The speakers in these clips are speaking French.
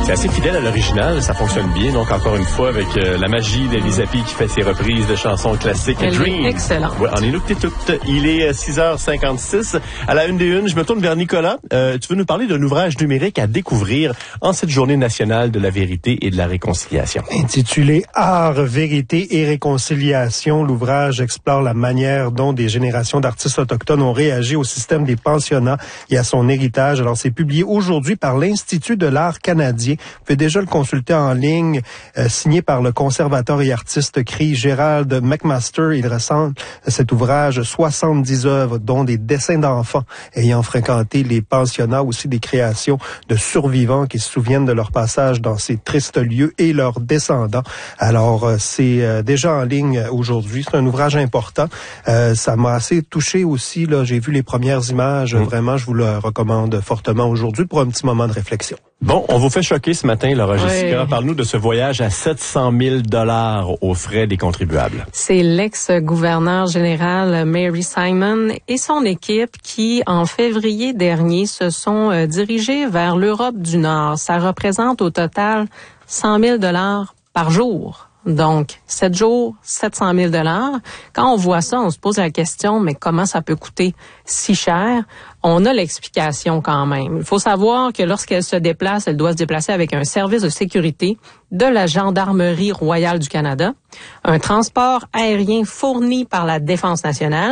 C'est assez fidèle à l'original, ça fonctionne bien. Donc, encore une fois, avec la magie d'Elisa P qui fait ses reprises de chansons classiques. Elle Dream. est excellente. Ouais, on écoute toutes. Il est 6h56. À la une des unes, je me tourne vers Nicolas. Tu veux nous parler d'un ouvrage numérique à découvrir en cette journée nationale de la vérité et de la réconciliation. Intitulé Art, vérité et réconciliation, l'ouvrage explore la manière dont des générations d'artistes autochtones ont réagi au système des pensionnats et à son héritage. Alors, c'est publié aujourd'hui par l'Institut de l'art canadien. Vous pouvez déjà le consulter en ligne, signé par le conservateur et artiste cri Gérald McMaster. Il rassemble cet ouvrage 70 œuvres, dont des dessins d'enfants ayant fréquenté les pensionnats, aussi des créations de survivants qui se souviennent de leur passage dans ces tristes lieux et leurs descendants. Alors, c'est déjà en ligne aujourd'hui. C'est un ouvrage important. Ça m'a assez touché aussi. Là, j'ai vu les premières images. Vraiment, je vous le recommande fortement aujourd'hui pour un petit moment de réflexion. Bon, on vous fait choquer ce matin, Laura Jessica. Oui. Parle-nous de ce voyage à 700 000 $ aux frais des contribuables. C'est l'ex-gouverneur général Mary Simon et son équipe qui, en février dernier, se sont dirigés vers l'Europe du Nord. Ça représente au total 100 000 $ par jour. Donc, 7 jours, 700 000 $. Quand on voit ça, on se pose la question, mais comment ça peut coûter si cher? On a l'explication quand même. Il faut savoir que lorsqu'elle se déplace, elle doit se déplacer avec un service de sécurité de la Gendarmerie royale du Canada, un transport aérien fourni par la Défense nationale,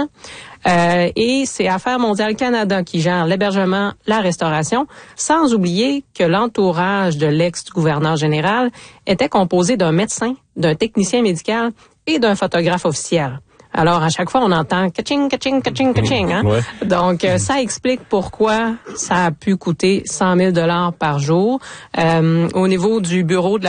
et c'est Affaires mondiales Canada qui gère l'hébergement, la restauration, sans oublier que l'entourage de l'ex-gouverneur général était composé d'un médecin, d'un technicien médical et d'un photographe officiel. Alors, à chaque fois, on entend « kaching, kaching, kaching, kaching ». Hein? Ouais. Donc, ça explique pourquoi ça a pu coûter 100 000 $ par jour. Au niveau du bureau de la